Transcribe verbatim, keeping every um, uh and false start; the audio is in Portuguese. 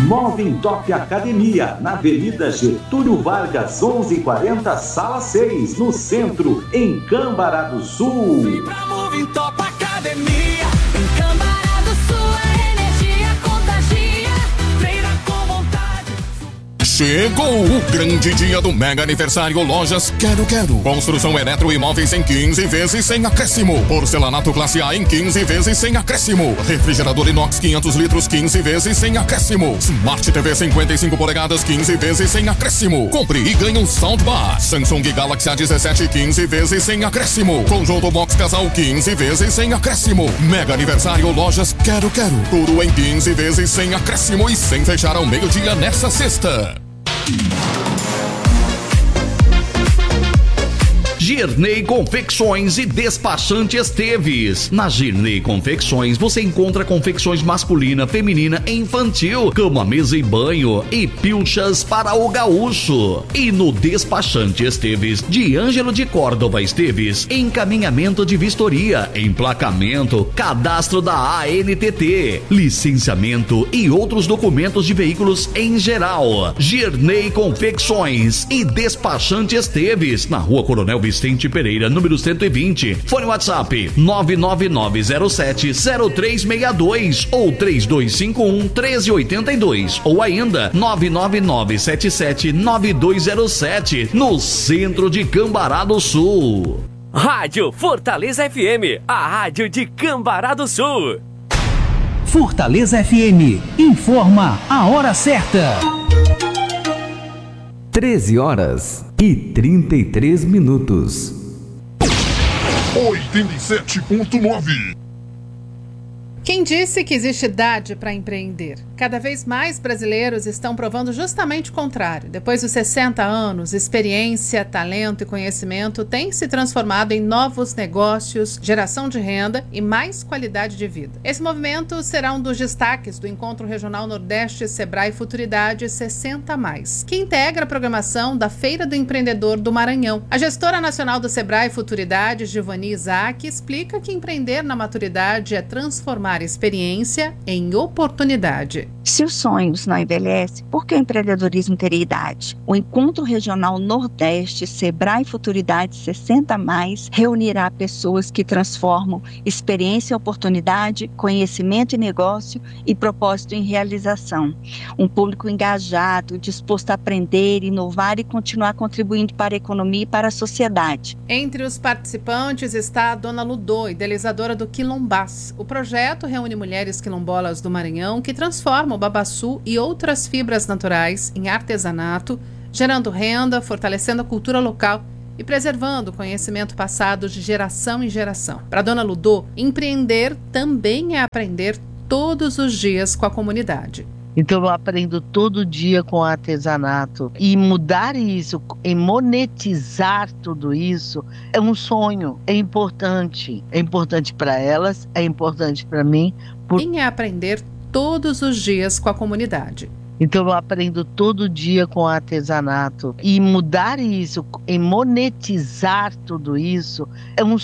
Movintop Academia, na Avenida Getúlio Vargas, onze e quarenta, Sala seis, no centro, em Cambará do Sul. Vem pra Movintop Academia, em Cambará do Sul, a energia contagia, treina com vontade. Chegou o grande dia do mega aniversário Lojas Quero Quero. Construção eletroimóveis em quinze vezes sem acréscimo. Porcelanato classe A em quinze vezes sem acréscimo. Refrigerador inox quinhentos litros quinze vezes sem acréscimo. Smart T V cinquenta e cinco polegadas quinze vezes sem acréscimo. Compre e ganhe um soundbar. Samsung Galaxy A dezessete quinze vezes sem acréscimo. Conjunto Box Casal quinze vezes sem acréscimo. Mega aniversário Lojas Quero Quero. Tudo em quinze vezes sem acréscimo e sem fechar ao meio-dia nessa sexta. Girney Confecções e Despachante Esteves. Na Girney Confecções você encontra confecções masculina, feminina e infantil, cama, mesa e banho e pilchas para o gaúcho. E no Despachante Esteves, de Ângelo de Córdova Esteves, encaminhamento de vistoria, emplacamento, cadastro da A N T T, licenciamento e outros documentos de veículos em geral. Girney Confecções e Despachante Esteves, na Rua Coronel Vicente Pereira, número cento e vinte. Fone WhatsApp nove nove nove zero sete zero três seis dois ou três dois cinco um um três oito dois ou ainda nove nove nove sete sete nove dois zero sete, no centro de Cambará do Sul. Rádio Fortaleza F M, a rádio de Cambará do Sul. Fortaleza F M informa a hora certa. treze horas e trinta e três minutos. oitenta e sete ponto nove. Quem disse que existe idade para empreender? Cada vez mais brasileiros estão provando justamente o contrário. Depois dos sessenta anos, experiência, talento e conhecimento têm se transformado em novos negócios, geração de renda e mais qualidade de vida. Esse movimento será um dos destaques do Encontro Regional Nordeste Sebrae Futuridade sessenta mais, que integra a programação da Feira do Empreendedor do Maranhão. A gestora nacional do Sebrae Futuridade, Giovanni Isaac, explica que empreender na maturidade é transformar experiência em oportunidade. Se os sonhos não envelhecem, por que o empreendedorismo teria idade? O Encontro Regional Nordeste Sebrae Futuridade sessenta mais reunirá pessoas que transformam experiência em oportunidade, conhecimento em negócio e propósito em realização. Um público engajado, disposto a aprender, inovar e continuar contribuindo para a economia e para a sociedade. Entre os participantes está a Dona Ludô, idealizadora do Quilombás. O projeto reúne mulheres quilombolas do Maranhão que transformam o babaçu e outras fibras naturais em artesanato, gerando renda, fortalecendo a cultura local e preservando o conhecimento passado de geração em geração. Para Dona Ludô, empreender também é aprender todos os dias com a comunidade. Então eu aprendo todo dia com artesanato e mudar isso, e monetizar tudo isso é um sonho, é importante, é importante para elas, é importante para mim. Por... é aprender todos os dias com a comunidade. Então eu aprendo todo dia com artesanato e mudar isso, e monetizar tudo isso é um